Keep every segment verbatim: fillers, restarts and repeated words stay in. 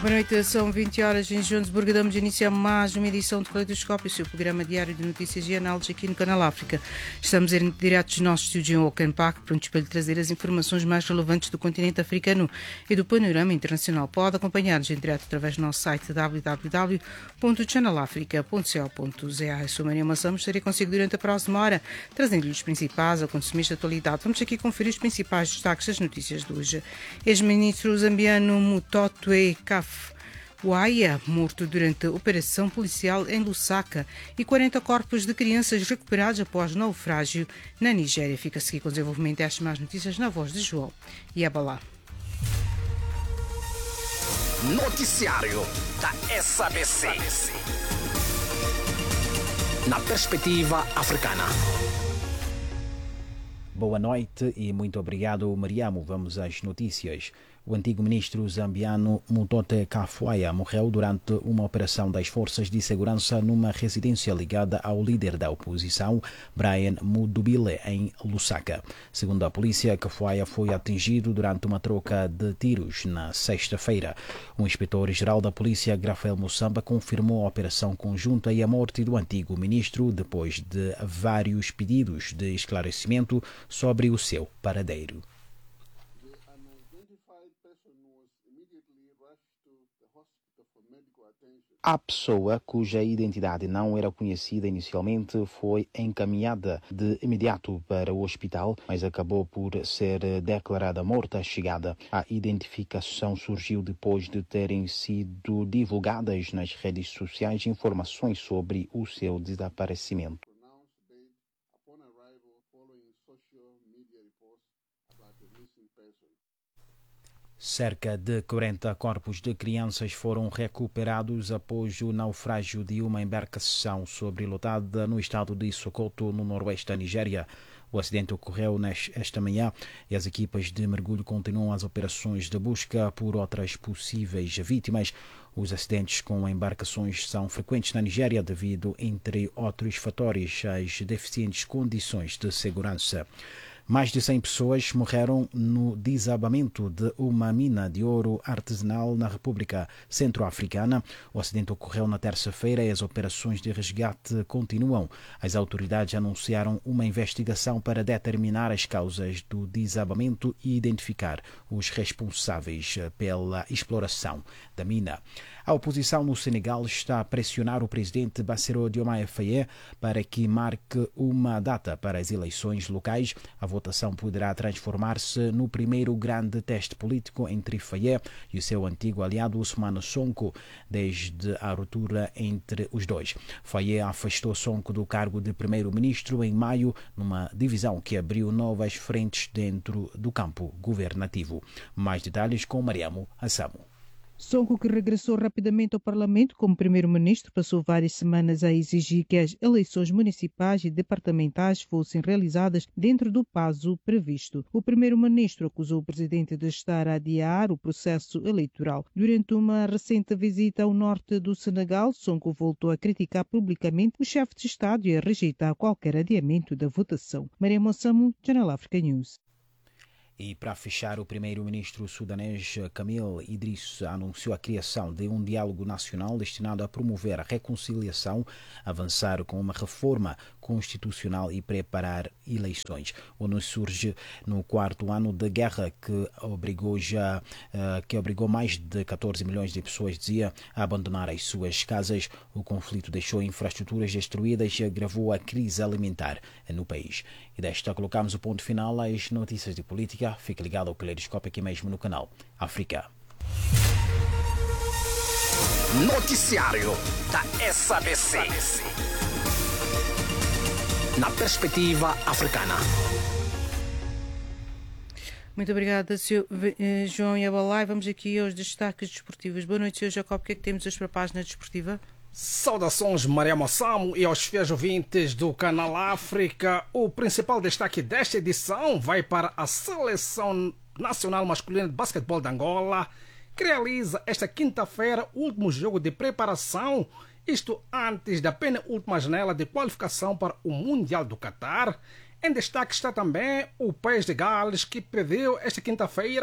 Boa noite, são vinte horas em Joanesburgo. Damos início a mais uma edição de Caleidoscópio, o seu programa diário de notícias e análises aqui no Canal África. Estamos em direto dos nossos estúdios em Auckland Park, prontos para lhe trazer as informações mais relevantes do continente africano e do panorama internacional. Pode acompanhar-nos em direto através do nosso site w w w ponto channel africa ponto co ponto z a. Eu sou Maria Massamo, estarei consigo durante a próxima hora, trazendo-lhe os principais acontecimentos da atualidade. Vamos aqui conferir os principais destaques das notícias de hoje. Ex-ministro zambiano Mutotwe Kafwaya, morto durante a operação policial em Lusaka, e quarenta corpos de crianças recuperados após naufrágio na Nigéria. Fica-se aqui com o desenvolvimento destas más notícias na voz de João Yabalá. Noticiário da S A B C. Na perspectiva africana. Boa noite e muito obrigado, Mariamo. Vamos às notícias. O antigo ministro zambiano Mutotwe Kafwaya morreu durante uma operação das forças de segurança numa residência ligada ao líder da oposição, Brian Mudubile, em Lusaka. Segundo a polícia, Kafwaya foi atingido durante uma troca de tiros na sexta-feira. O inspetor-geral da polícia, Grafael Mussamba, confirmou a operação conjunta e a morte do antigo ministro depois de vários pedidos de esclarecimento sobre o seu paradeiro. A pessoa, cuja identidade não era conhecida inicialmente, foi encaminhada de imediato para o hospital, mas acabou por ser declarada morta à chegada. A identificação surgiu depois de terem sido divulgadas nas redes sociais informações sobre o seu desaparecimento. Cerca de quarenta corpos de crianças foram recuperados após o naufrágio de uma embarcação sobrelotada no estado de Sokoto, no noroeste da Nigéria. O acidente ocorreu esta manhã e as equipas de mergulho continuam as operações de busca por outras possíveis vítimas. Os acidentes com embarcações são frequentes na Nigéria devido, entre outros fatores, às deficientes condições de segurança. Mais de cem pessoas morreram no desabamento de uma mina de ouro artesanal na República Centro-Africana. O acidente ocorreu na terça-feira e as operações de resgate continuam. As autoridades anunciaram uma investigação para determinar as causas do desabamento e identificar os responsáveis pela exploração da mina. A oposição no Senegal está a pressionar o presidente Bassirou Diomaye Faye para que marque uma data para as eleições locais. A votação poderá transformar-se no primeiro grande teste político entre Faye e o seu antigo aliado Ousmane Sonko desde a ruptura entre os dois. Faye afastou Sonko do cargo de primeiro-ministro em maio, numa divisão que abriu novas frentes dentro do campo governativo. Mais detalhes com Mariamo Assamo. Sonko, que regressou rapidamente ao Parlamento como primeiro-ministro, passou várias semanas a exigir que as eleições municipais e departamentais fossem realizadas dentro do prazo previsto. O primeiro-ministro acusou o presidente de estar a adiar o processo eleitoral. Durante uma recente visita ao norte do Senegal, Sonko voltou a criticar publicamente o chefe de Estado e a rejeitar qualquer adiamento da votação. Maria Mossamo, Channel Africa News. E para fechar, o primeiro-ministro sudanês Camil Idriss anunciou a criação de um diálogo nacional destinado a promover a reconciliação, avançar com uma reforma constitucional e preparar eleições. O anúncio surge no quarto ano de guerra que obrigou já que obrigou mais de catorze milhões de pessoas, dizia, a abandonar as suas casas. O conflito deixou infraestruturas destruídas e agravou a crise alimentar no país. E desta colocamos o ponto final às notícias de política. Fique ligado ao Caleidoscópio aqui mesmo no canal África. Noticiário da S A B C. Na perspectiva africana. Muito obrigada, senhor João Yabalá. Vamos aqui aos destaques desportivos. Boa noite, senhor Jacob. O que é que temos hoje para a página desportiva? Saudações, Maria Mossamo, e aos fiéis ouvintes do Canal África. O principal destaque desta edição vai para a Seleção Nacional Masculina de Basquetebol de Angola, que realiza esta quinta-feira o último jogo de preparação, isto antes da penúltima janela de qualificação para o Mundial do Catar. Em destaque está também o País de Gales, que perdeu esta quinta-feira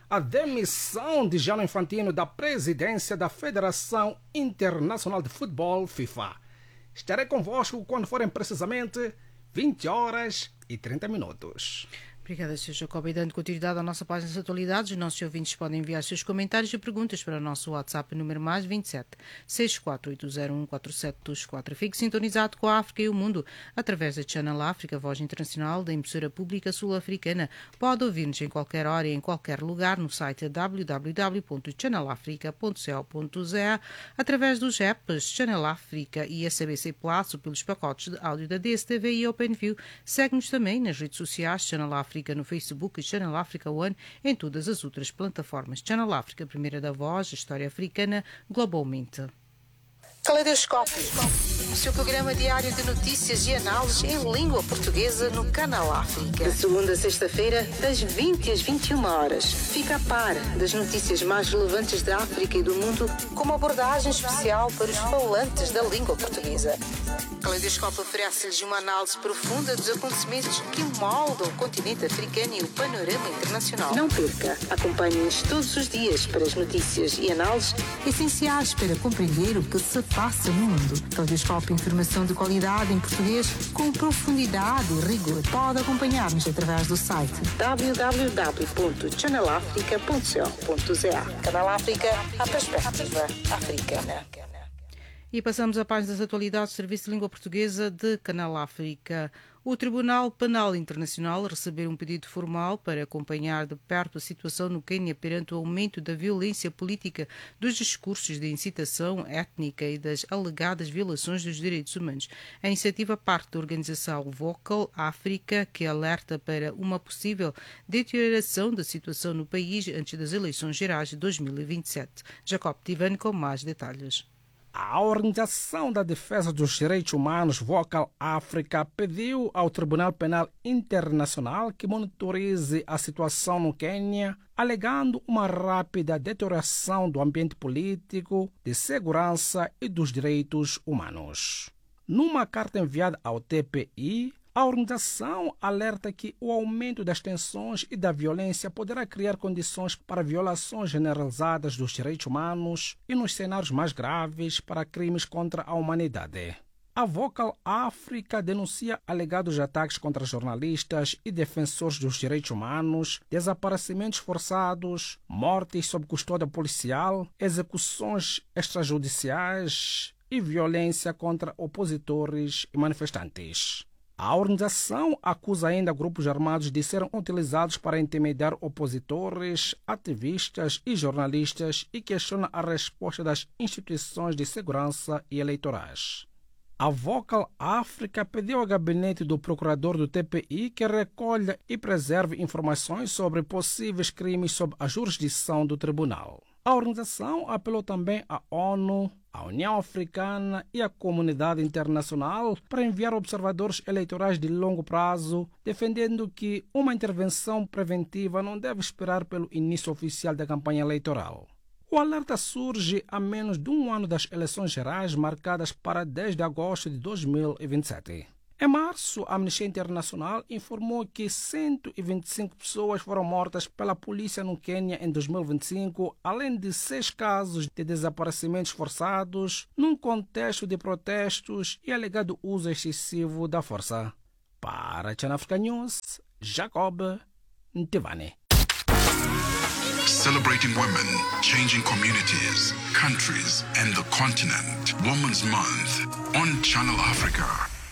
a demissão de Gianni Infantino da presidência da Federação Internacional de Futebol, FIFA. Estarei convosco quando forem precisamente vinte horas e trinta minutos. Obrigada, senhor Jacob. E dando continuidade à nossa página de atualidades, os nossos ouvintes podem enviar seus comentários e perguntas para o nosso WhatsApp número mais vinte e sete, seis quatro oito zero um, quatro sete dois quatro. Fique sintonizado com a África e o mundo através da Channel África, voz internacional da emissora pública sul-africana. Pode ouvir-nos em qualquer hora e em qualquer lugar no site w w w ponto channel africa ponto co ponto za, através dos apps Channel África e S B C Plus ou pelos pacotes de áudio da D S T V e OpenView. Segue-nos também nas redes sociais Channel África no Facebook e Channel Africa One em todas as outras plataformas. Channel África, primeira da voz, a história africana globalmente. Caleidoscópio, o seu programa diário de notícias e análises em língua portuguesa no Canal África. De segunda a sexta-feira, das vinte às vinte e uma horas. Fica a par das notícias mais relevantes da África e do mundo, com uma abordagem especial para os falantes da língua portuguesa. Caleidoscópio oferece-lhes uma análise profunda dos acontecimentos que moldam o continente africano e o panorama internacional. Não perca, acompanhe-nos todos os dias para as notícias e análises essenciais para compreender o que se passa no mundo. Caleidoscópio, informação de qualidade em português com profundidade e rigor. Pode acompanhar-nos através do site w w w ponto channel africa ponto co ponto za. Canal África, a perspectiva africana. E passamos à página das atualidades do Serviço de Língua Portuguesa de Canal África. O Tribunal Penal Internacional recebeu um pedido formal para acompanhar de perto a situação no Quênia perante o aumento da violência política, dos discursos de incitação étnica e das alegadas violações dos direitos humanos. A iniciativa parte da organização Vocal África, que alerta para uma possível deterioração da situação no país antes das eleições gerais de dois mil e vinte e sete. Jacob Tivani com mais detalhes. A Organização da Defesa dos Direitos Humanos Vocal África pediu ao Tribunal Penal Internacional que monitorize a situação no Quênia, alegando uma rápida deterioração do ambiente político, de segurança e dos direitos humanos. Numa carta enviada ao T P I, a organização alerta que o aumento das tensões e da violência poderá criar condições para violações generalizadas dos direitos humanos e, nos cenários mais graves, para crimes contra a humanidade. A Vocal África denuncia alegados ataques contra jornalistas e defensores dos direitos humanos, desaparecimentos forçados, mortes sob custódia policial, execuções extrajudiciais e violência contra opositores e manifestantes. A organização acusa ainda grupos armados de serem utilizados para intimidar opositores, ativistas e jornalistas e questiona a resposta das instituições de segurança e eleitorais. A Vocal África pediu ao gabinete do procurador do T P I que recolha e preserve informações sobre possíveis crimes sob a jurisdição do tribunal. A organização apelou também à ONU, à União Africana e à comunidade internacional para enviar observadores eleitorais de longo prazo, defendendo que uma intervenção preventiva não deve esperar pelo início oficial da campanha eleitoral. O alerta surge a menos de um ano das eleições gerais marcadas para dez de agosto de dois mil e vinte e sete. Em março, a Amnistia Internacional informou que cento e vinte e cinco pessoas foram mortas pela polícia no Quênia em dois mil e vinte e cinco, além de seis casos de desaparecimentos forçados, num contexto de protestos e alegado uso excessivo da força. Para a Channel Africa News, Jacob Ntivane. Celebrating women, changing communities, countries, and the continent. Women's Month on Channel Africa.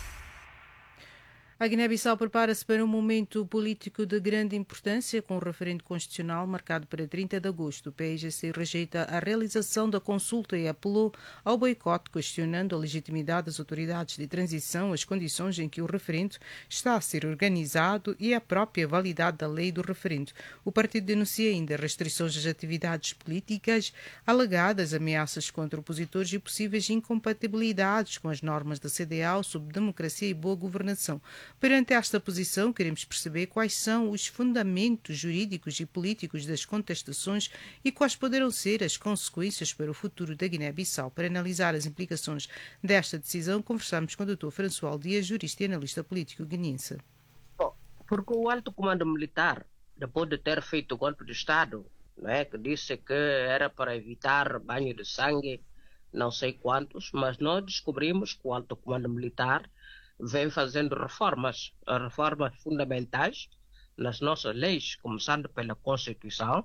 A Guiné-Bissau prepara-se para um momento político de grande importância, com o referendo constitucional marcado para trinta de agosto. O P I G C rejeita a realização da consulta e apelou ao boicote, questionando a legitimidade das autoridades de transição, as condições em que o referendo está a ser organizado e a própria validade da lei do referendo. O partido denuncia ainda restrições às atividades políticas, alegadas ameaças contra opositores e possíveis incompatibilidades com as normas da C D A O sobre democracia e boa governação. Perante esta posição, queremos perceber quais são os fundamentos jurídicos e políticos das contestações e quais poderão ser as consequências para o futuro da Guiné-Bissau. Para analisar as implicações desta decisão, conversamos com o doutor François Dias, jurista e analista político guineense. Bom, porque o alto comando militar, depois de ter feito o golpe de Estado não é? Que disse que era para evitar banho de sangue, não sei quantos, mas nós descobrimos que o Alto Comando Militar vem fazendo reformas, reformas fundamentais nas nossas leis, começando pela Constituição,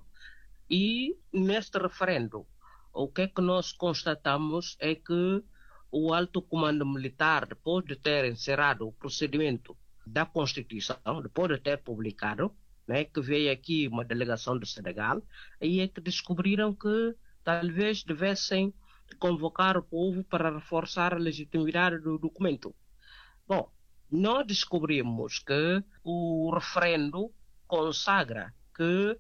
e neste referendo, o que é que nós constatamos é que o Alto Comando Militar, depois de ter encerrado o procedimento da Constituição, depois de ter publicado, né, que veio aqui uma delegação do Senegal, aí é que descobriram que talvez devessem convocar o povo para reforçar a legitimidade do documento. Bom, nós descobrimos que o referendo consagra que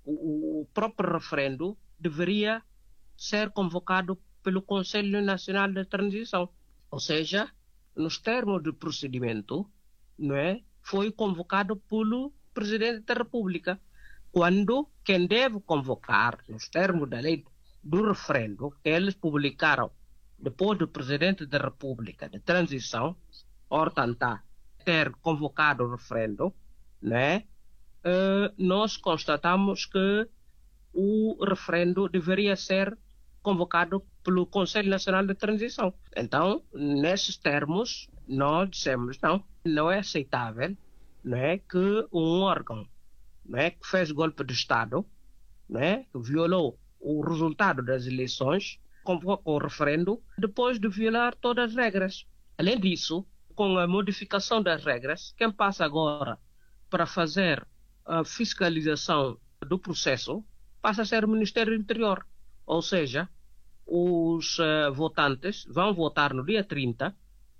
o próprio referendo deveria ser convocado pelo Conselho Nacional de Transição. Ou seja, nos termos do procedimento, não é, foi convocado pelo Presidente da República, quando quem deve convocar, nos termos da lei do referendo, que eles publicaram depois do Presidente da República de Transição, portanto, ter convocado o referendo, né, uh, nós constatamos que o referendo deveria ser convocado pelo Conselho Nacional de Transição. Então, nesses termos, nós dissemos, não, não é aceitável, não é, que um órgão, não é, que fez golpe de Estado, não é, que violou o resultado das eleições, convocou o referendo depois de violar todas as regras. Além disso, com a modificação das regras, quem passa agora para fazer a fiscalização do processo passa a ser o Ministério do Interior. Ou seja, os uh, votantes vão votar no dia trinta,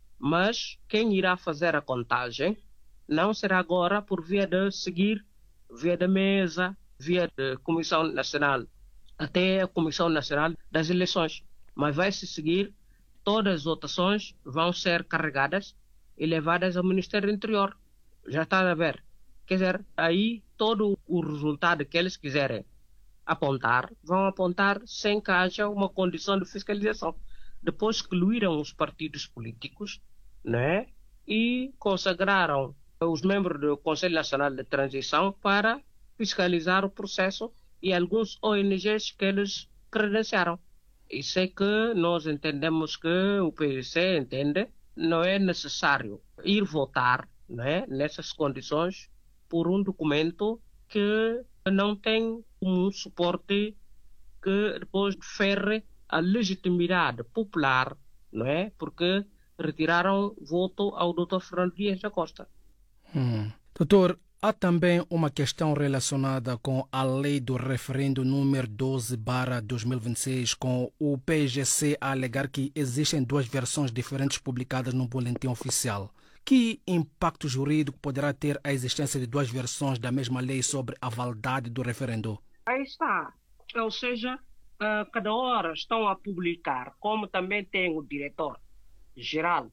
mas quem irá fazer a contagem não será agora por via de seguir, via da mesa, via da Comissão Nacional, até a Comissão Nacional das Eleições. Mas vai-se seguir, todas as votações vão ser carregadas e levadas ao Ministério do Interior. Já está a ver. Quer dizer, aí todo o resultado que eles quiserem apontar, vão apontar sem que haja uma condição de fiscalização. Depois excluíram os partidos políticos, né, e consagraram os membros do Conselho Nacional de Transição para fiscalizar o processo e alguns O N Gs que eles credenciaram. Isso é que nós entendemos que o P S C entende, não é necessário ir votar, né, nessas condições por um documento que não tem um suporte que depois ferre a legitimidade popular, não é? Porque retiraram voto ao doutor Fernando Dias da Costa. Hum. Doutor, há também uma questão relacionada com a lei do referendo número doze barra dois mil e vinte e seis, com o P G C a alegar que existem duas versões diferentes publicadas no boletim oficial. Que impacto jurídico poderá ter a existência de duas versões da mesma lei sobre a validade do referendo? Aí está. Ou seja, uh, cada hora estão a publicar, como também tem o diretor-geral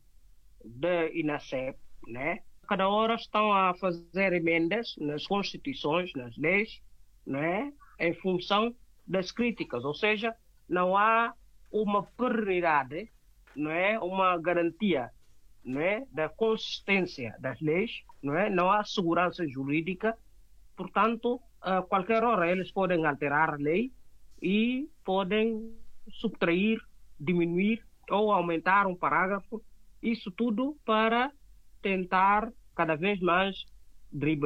da INASEP, né? Cada hora estão a fazer emendas nas constituições, nas leis, né? Em função das críticas. Ou seja, não há uma perenidade, não é? Uma garantia, não é, da consistência das leis, não é? Não há segurança jurídica, portanto, a qualquer hora eles podem alterar a lei e podem subtrair, diminuir ou aumentar um parágrafo, isso tudo para tentar cada vez mais driblar